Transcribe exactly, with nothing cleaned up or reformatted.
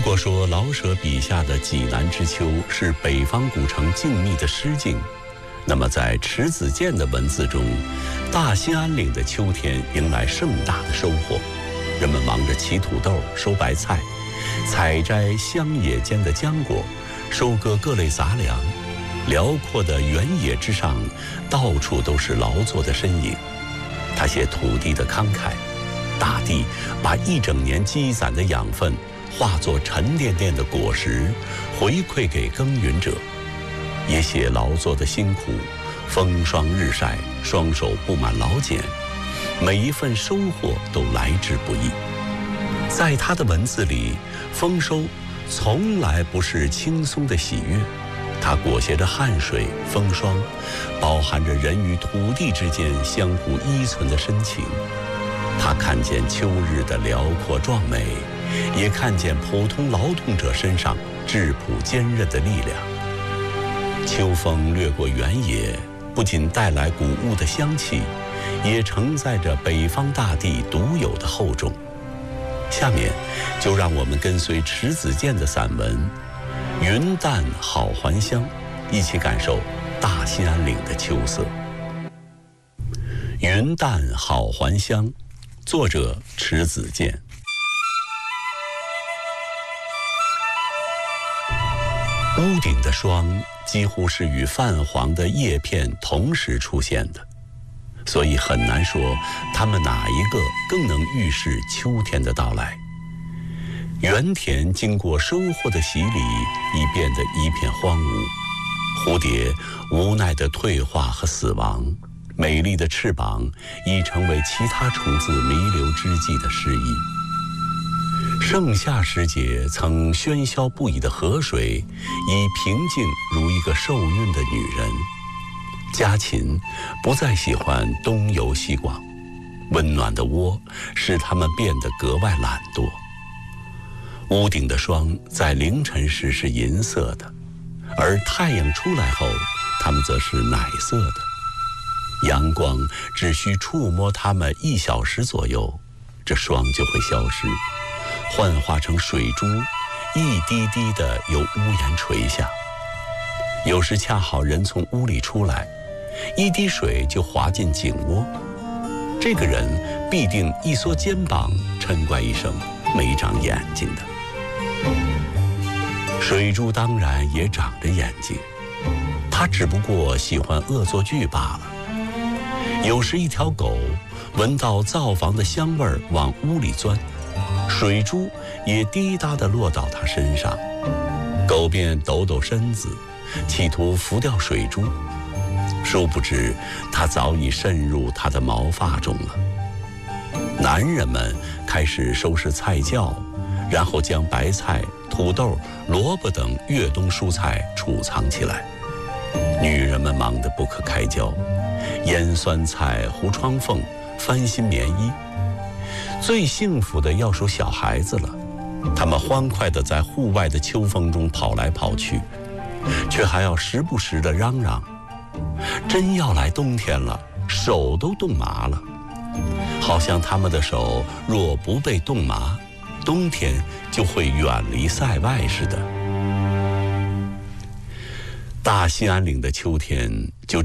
果说老舍笔下的济南之秋是北方古城静谧的诗境，那么在迟子建的文字中，大兴安岭的秋天迎来盛大的收获，人们忙着起土豆、收白菜，采摘乡野间的浆果，收割各类杂粮。辽阔的原野之上，到处都是劳作的身影。他写土地的慷慨，大地把一整年积攒的养分化作沉甸甸的果实，回馈给耕耘者；也写劳作的辛苦，风霜日晒，双手布满劳茧，每一份收获都来之不易。在他的文字里，丰收从来不是轻松的喜悦，它裹挟着汗水、风霜，包含着人与土地之间相互依存的深情。他看见秋日的辽阔壮美，也看见普通劳动者身上质朴坚韧的力量。秋风掠过原野，不仅带来谷物的香气，也承载着北方大地独有的厚重。下面就让我们跟随迟子建的散文《云淡好还乡》，一起感受大兴安岭的秋色。《云淡好还乡》，作者迟子建。屋顶的霜几乎是与泛黄的叶片同时出现的，所以很难说它们哪一个更能预示秋天的到来。原田经过收获的洗礼，已变得一片荒芜。蝴蝶无奈的退化和死亡，美丽的翅膀已成为其他虫子弥留之际的诗意。盛夏时节曾喧嚣不已的河水，已平静如一个受孕的女人。家禽不再喜欢东游西逛，温暖的窝使它们变得格外懒惰。屋顶的霜在凌晨时是银色的，而太阳出来后，它们则是奶色的。阳光只需触摸它们一小时左右，这霜就会消失，幻化成水珠，一滴滴地由屋檐垂下。有时恰好人从屋里出来，一滴水就滑进井窝，这个人必定一缩肩膀，嗔怪一声没长眼睛的。水珠当然也长着眼睛，它只不过喜欢恶作剧罢了。有时一条狗闻到灶房的香味儿往屋里钻，水珠也滴答地落到它身上，狗便抖抖身子，企图拂掉水珠，殊不知它早已渗入它的毛发中了。男人们开始收拾菜窖，然后将白菜、土豆、萝卜等越冬蔬菜储藏起来。女人们忙得不可开交，腌酸菜、糊窗凤、翻新棉衣。最幸福的要数小孩子了，他们欢快地在户外的秋风中跑来跑去，却还要时不时地嚷嚷：真要来冬天了，手都冻麻了。好像他们的手若不被冻麻，冬天就会远离塞外似的。大兴安岭的秋天就